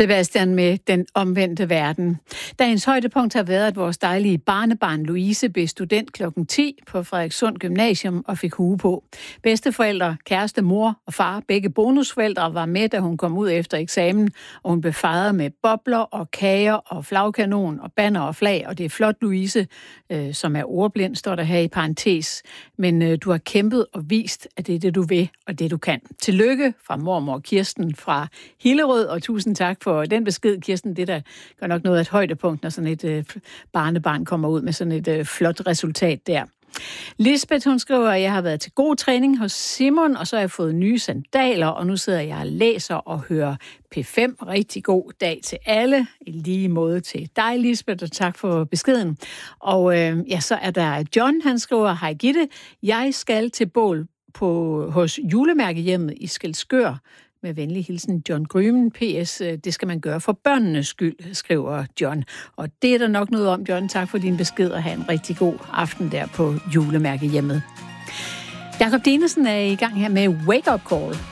Sebastian med Den omvendte verden. Dagens højdepunkt har været, at vores dejlige barnebarn Louise blev student kl. 10 på Frederikssund Gymnasium og fik hue på. Bedsteforældre, kæreste, mor og far, begge bonusforældre var med, da hun kom ud efter eksamen, og hun blev fejret med bobler og kager og flagkanon og banner og flag, og det er flot, Louise, som er ordblind, står der her i parentes. Men du har kæmpet og vist, at det er det, du vil, og det, du kan. Tillykke fra mormor Kirsten fra Hillerød, og tusind tak for den besked, Kirsten. Det der gør nok noget af et højdepunkt, når sådan et barnebarn kommer ud med sådan et flot resultat der. Lisbeth, hun skriver, at jeg har været til god træning hos Simon, og så har jeg fået nye sandaler, og nu sidder jeg og læser og hører P5. Rigtig god dag til alle. I lige måde til dig, Lisbeth, og tak for beskeden. Og så er der John, han skriver, hej Gitte, jeg skal til bål hos julemærkehjemmet i Skælskør. Med venlig hilsen, John Grymen. PS, det skal man gøre for børnenes skyld, skriver John. Og det er der nok noget om, John. Tak for din besked, og have en rigtig god aften der på julemærkehjemmet. Jakob Dinesen er i gang her med Wake Up Call.